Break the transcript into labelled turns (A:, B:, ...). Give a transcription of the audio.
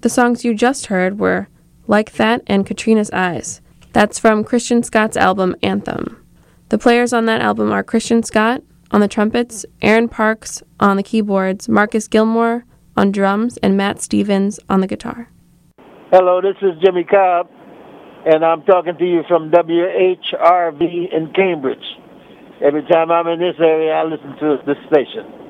A: The songs you just heard were Like That and Katrina's Eyes. That's from Christian Scott's album Anthem. The players on that album are Christian Scott on the trumpets, Aaron Parks on the keyboards, Marcus Gilmore on drums, and Matt Stevens on the guitar.
B: Hello, this is Jimmy Cobb, and I'm talking to you from WHRV in Cambridge. Every time I'm in this area, I listen to this station.